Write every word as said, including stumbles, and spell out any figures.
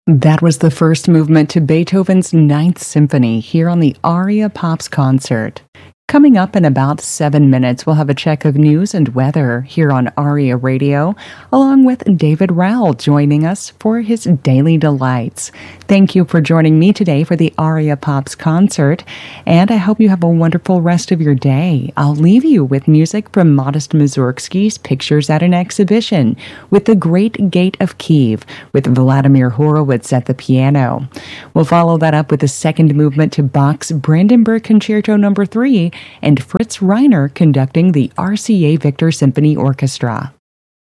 That was the first movement to Beethoven's Ninth Symphony here on the Aria Pops concert. Coming up in about seven minutes, we'll have a check of news and weather here on Aria Radio, along with David Rowell joining us for his Daily Delights. Thank you for joining me today for the Aria Pops concert, and I hope you have a wonderful rest of your day. I'll leave you with music from Modest Mussorgsky's Pictures at an Exhibition with The Great Gate of Kiev with Vladimir Horowitz at the piano. We'll follow that up with the second movement to Bach's Brandenburg Concerto Number three and Fritz Reiner conducting the R C A Victor Symphony Orchestra.